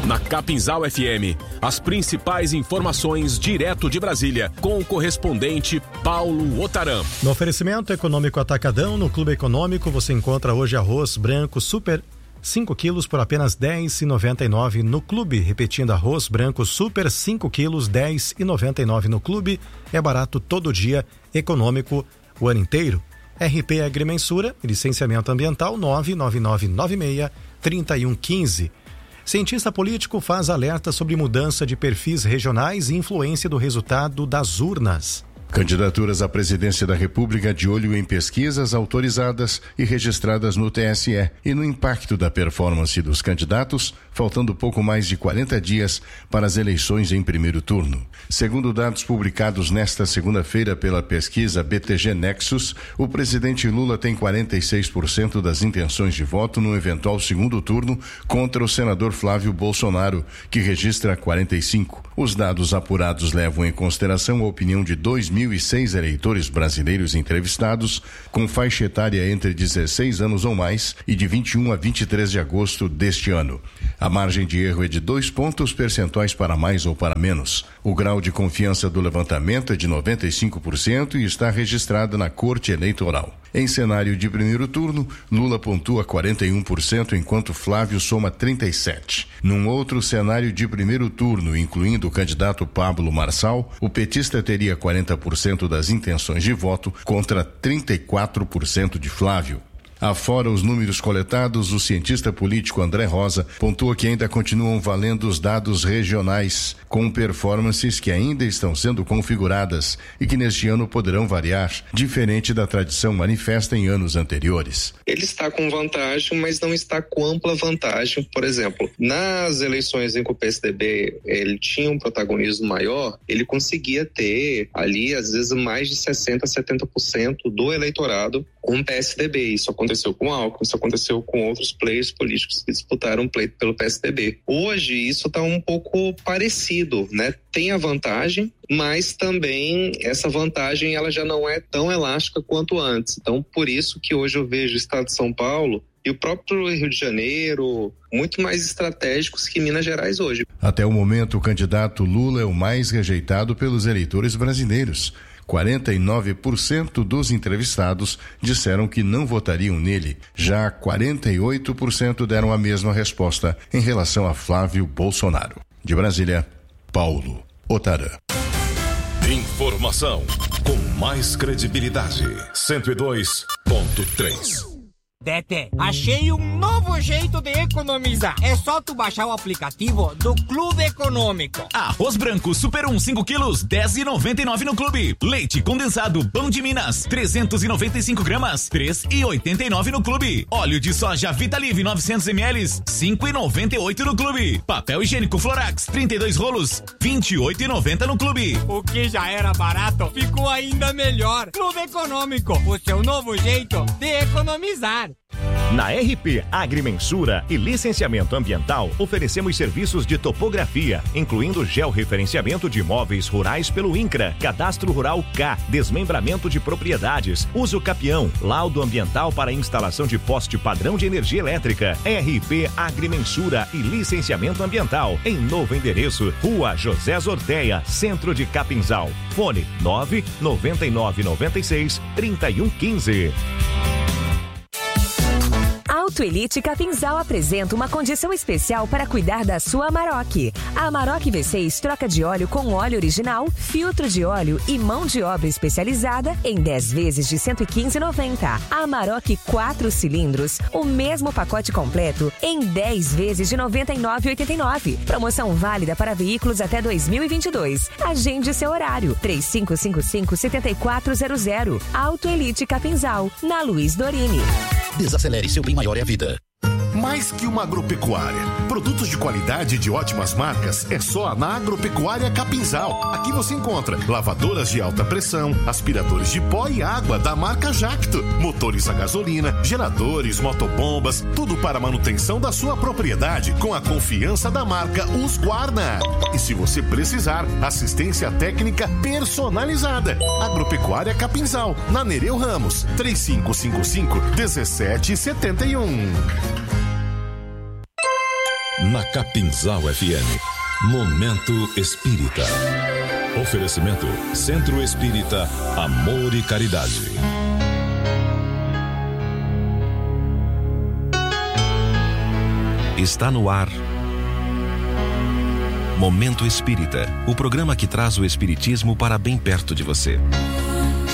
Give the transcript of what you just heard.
Na Capinzal FM, as principais informações direto de Brasília, com o correspondente Paulo Otaram. No oferecimento Econômico Atacadão, no Clube Econômico, você encontra hoje arroz branco super 5 quilos por apenas R$10,99 no Clube. Repetindo, arroz branco super 5 quilos, R$10,99 no Clube. É barato todo dia, econômico o ano inteiro. RP Agrimensura, licenciamento ambiental 99996-3115. Cientista político faz alerta sobre mudança de perfis regionais e influência do resultado das urnas. Candidaturas à presidência da República de olho em pesquisas autorizadas e registradas no TSE e no impacto da performance dos candidatos, faltando pouco mais de 40 dias para as eleições em primeiro turno. Segundo dados publicados nesta segunda-feira pela pesquisa BTG Nexus, o presidente Lula tem 46% das intenções de voto no eventual segundo turno contra o senador Flávio Bolsonaro, que registra 45%. Os dados apurados levam em consideração a opinião de 2.006 eleitores brasileiros entrevistados, com faixa etária entre 16 anos ou mais e de 21 a 23 de agosto deste ano. A margem de erro é de 2 pontos percentuais para mais ou para menos. O grau de confiança do levantamento é de 95% e está registrada na Corte Eleitoral. Em cenário de primeiro turno, Lula pontua 41%, enquanto Flávio soma 37%. Num outro cenário de primeiro turno, incluindo o candidato Pablo Marçal, o petista teria 40% das intenções de voto contra 34% de Flávio. Afora os números coletados, o cientista político André Rosa pontua que ainda continuam valendo os dados regionais, com performances que ainda estão sendo configuradas e que neste ano poderão variar, diferente da tradição manifesta em anos anteriores. Ele está com vantagem, mas não está com ampla vantagem. Por exemplo, nas eleições em que o PSDB ele tinha um protagonismo maior, ele conseguia ter ali, às vezes, mais de 60%, 70% do eleitorado com o PSDB. Isso aconteceu com o Alckmin, isso aconteceu com outros players políticos que disputaram um pleito pelo PSDB. Hoje isso está um pouco parecido, né? Tem a vantagem, mas também essa vantagem ela já não é tão elástica quanto antes. Então, por isso que hoje eu vejo o estado de São Paulo e o próprio Rio de Janeiro muito mais estratégicos que Minas Gerais hoje. Até o momento, o candidato Lula é o mais rejeitado pelos eleitores brasileiros. 49% dos entrevistados disseram que não votariam nele. Já 48% deram a mesma resposta em relação a Flávio Bolsonaro. De Brasília, Paulo Otaram. Informação com mais credibilidade. 102.3. Tete, achei um novo jeito de economizar. É só tu baixar o aplicativo do Clube Econômico. Arroz branco Super 1 5 quilos, R$10,99 no Clube. Leite condensado Pão de Minas, 395 gramas, R$3,89 no Clube. Óleo de soja Vitalive 900 ml, R$5,98 no Clube. Papel higiênico Florax, 32 rolos, R$28,90 no Clube. O que já era barato, ficou ainda melhor. Clube Econômico, o seu novo jeito de economizar. Na RP Agrimensura e Licenciamento Ambiental, oferecemos serviços de topografia, incluindo georreferenciamento de imóveis rurais pelo INCRA, Cadastro Rural K, desmembramento de propriedades, uso capião, laudo ambiental para instalação de poste padrão de energia elétrica. RP Agrimensura e Licenciamento Ambiental, em novo endereço, Rua José Zorteia, Centro de Capinzal. Fone 99996-3115. Auto Elite Capinzal apresenta uma condição especial para cuidar da sua Amarok. A Amarok V6 troca de óleo com óleo original, filtro de óleo e mão de obra especializada em 10 vezes de R$115,90. A Amarok 4 cilindros, o mesmo pacote completo em 10 vezes de R$99,89. Promoção válida para veículos até 2022. Agende seu horário. 3555-7400. Auto Elite Capinzal, na Luiz Dorini. Desacelere, seu bem maior é a vida. Mais que uma agropecuária. Produtos de qualidade e de ótimas marcas é só na Agropecuária Capinzal. Aqui você encontra lavadoras de alta pressão, aspiradores de pó e água da marca Jacto, motores a gasolina, geradores, motobombas, tudo para a manutenção da sua propriedade com a confiança da marca Husqvarna. E se você precisar, assistência técnica personalizada. Agropecuária Capinzal, na Nereu Ramos, 3555-1771. na Capinzal FM. Momento Espírita. Oferecimento Centro Espírita Amor e Caridade. Está no ar Momento Espírita, o programa que traz o espiritismo para bem perto de você.